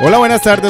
Hola, buenas tardes.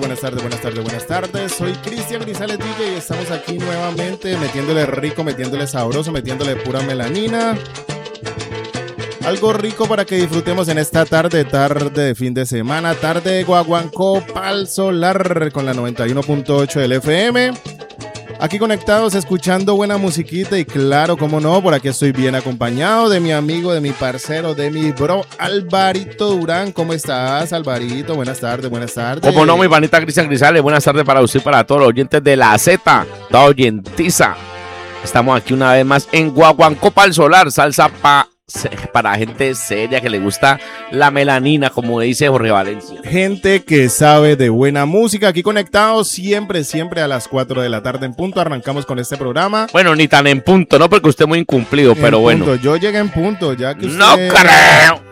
Soy Cristian Grisales DJ y estamos aquí nuevamente metiéndole rico, metiéndole sabroso, metiéndole pura melanina. Algo rico para que disfrutemos en esta tarde de fin de semana, tarde de Guaguancó Pal Solar con la 91.8 del FM. Aquí conectados, escuchando buena musiquita y claro, como no, por aquí estoy bien acompañado de mi amigo, de mi parcero, de mi bro, Alvarito Durán. ¿Cómo estás, Alvarito? Buenas tardes. Como no, mi panita Cristian Grisales, buenas tardes para usted y para todos los oyentes de la Z, toda oyentiza. Estamos aquí una vez más en Guaguancó Pal Solar, salsa para gente seria que le gusta la melanina, como dice Jorge Valencia. Gente que sabe de buena música, aquí conectados siempre a las 4 de la tarde en punto. Arrancamos con este programa. Bueno, ni tan en punto, no, porque usted es muy incumplido, pero bueno. Punto. Yo llegué en punto, ya que usted... ¡No creo!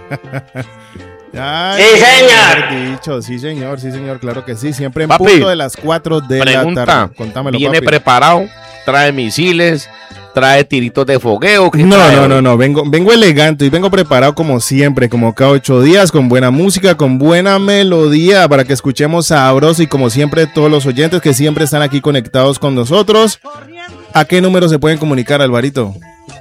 Ay, ¡Sí, señor! Dicho. Sí, señor, claro que sí. Siempre en Papi, punto de las 4 de la tarde. Contámelo, ¿viene papi. preparado? ¿Trae misiles? ¿Trae tiritos de fogueo? No. Vengo elegante y vengo preparado como siempre, como cada 8 días, con buena música, con buena melodía, para que escuchemos sabroso y como siempre todos los oyentes que siempre están aquí conectados con nosotros. ¿A qué número se pueden comunicar, Alvarito?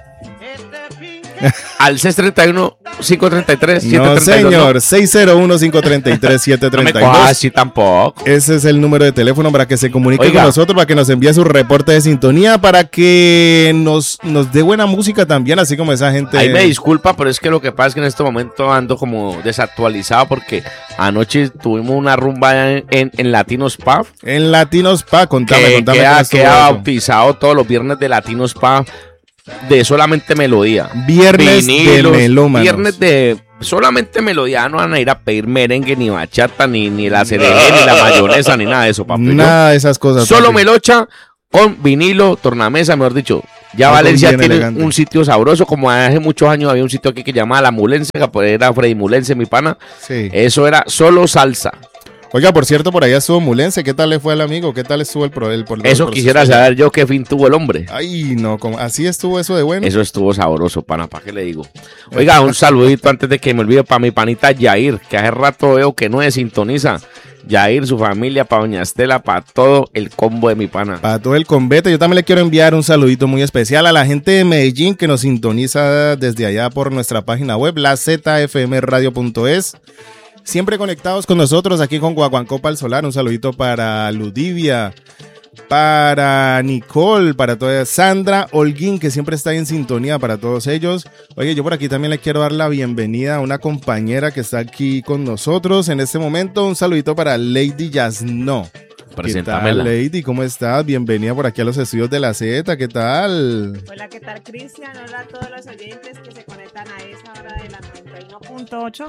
Al 631-533-732. No, señor, 601-533-732. No me cojas así tampoco. Ese es el número de teléfono para que se comunique Oiga, con nosotros, para que nos envíe su reporte de sintonía, para que nos dé buena música también, así como esa gente. Ahí me disculpa, pero es que lo que pasa es que en este momento ando como desactualizado porque anoche tuvimos una rumba en Latinos Pub. En Latinos Pub, contame. Queda bautizado todos los viernes de Latinos Pub. De solamente melodía. Viernes Vinilos, de melómanos. Viernes de solamente melodía. No van a ir a pedir merengue, ni bachata, ni la cereje, ni la mayonesa, ni nada de eso, papi. Nada de esas cosas. Solo papi. Melocha con vinilo, tornamesa, mejor dicho. Ya Algo Valencia bien tiene elegante. un sitio sabroso. Como hace muchos años había un sitio aquí que llamaba La Mulense, que era Freddy Mulense, mi pana. Sí. Eso era solo salsa. Oiga, por cierto, por allá estuvo Mulense. ¿Qué tal le fue al amigo? ¿Qué tal estuvo el Eso quisiera saber yo qué fin tuvo el hombre. Ay, no, así estuvo eso de bueno. Eso estuvo sabroso, pana, ¿para qué le digo? Oiga, un saludito antes de que me olvide para mi panita Yair, que hace rato veo que no se sintoniza. Yair, su familia, para doña Estela, para todo el combo de mi pana. Para todo el convete. Yo también le quiero enviar un saludito muy especial a la gente de Medellín que nos sintoniza desde allá por nuestra página web, lazfmradio.es. Siempre conectados con nosotros aquí con Guaguancó Pal Solar. Un saludito para Ludivia, para Nicole, para toda Sandra Holguín, que siempre está en sintonía, para todos ellos. Oye, yo por aquí también le quiero dar la bienvenida a una compañera que está aquí con nosotros en este momento. Un saludito para Lady Yasno. Preséntamela. ¿Qué tal, Lady? ¿Cómo estás? Bienvenida por aquí a los estudios de la Z. ¿Qué tal? Hola, ¿qué tal, Cristian? Hola a todos los oyentes que se conectan a esa hora de la 91.8.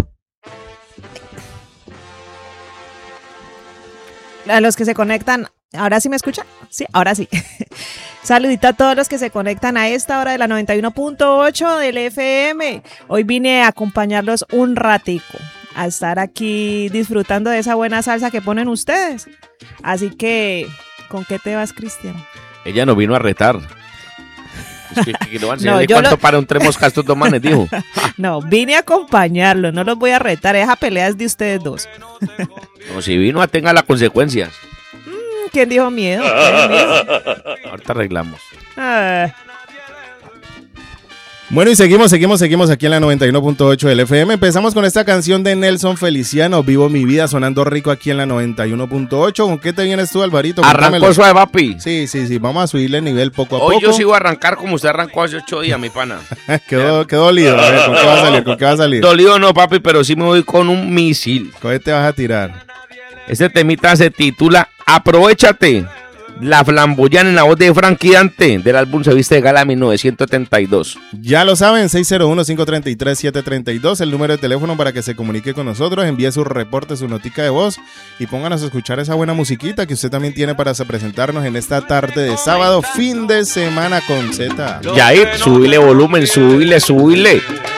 A los que se conectan, ¿ahora sí me escuchan? Sí, ahora sí. Saludito a todos los que se conectan a esta hora de la 91.8 del FM. Hoy vine a acompañarlos un ratico, a estar aquí disfrutando de esa buena salsa que ponen ustedes. Así que, ¿con qué te vas, Cristian? Ella nos vino a retar. Es que no van a No, enseñarle yo cuánto para un 3 moscas estos dos manes, dijo. No, vine a acompañarlos, no los voy a retar, esa pelea es de ustedes dos. No, si vino a tenga las consecuencias. ¿Quién dijo miedo? ¿Quién dijo? Ahorita arreglamos. Ah. Bueno, y seguimos aquí en la 91.8 del FM. Empezamos con esta canción de Nelson Feliciano, Vivo mi vida, sonando rico aquí en la 91.8. ¿Con qué te vienes tú, Alvarito? Arrancó suave, papi. Sí, vamos a subirle el nivel poco a Hoy poco. yo sigo a arrancar como usted arrancó hace 8 días, mi pana. quedó dolido. A ver, ¿con qué va a salir? Dolido no, papi, pero sí me voy con un misil. ¿Con qué te vas a tirar? Este temita se titula Aprovechate. La flamboyana en la voz de Frankie Dante del álbum Se Viste de Gala 1972. Ya lo saben, 601-533-732, el número de teléfono para que se comunique con nosotros, envíe su reporte, su notica de voz y pónganos a escuchar esa buena musiquita que usted también tiene para presentarnos en esta tarde de sábado, fin de semana con Z. Yair, subile volumen, subile.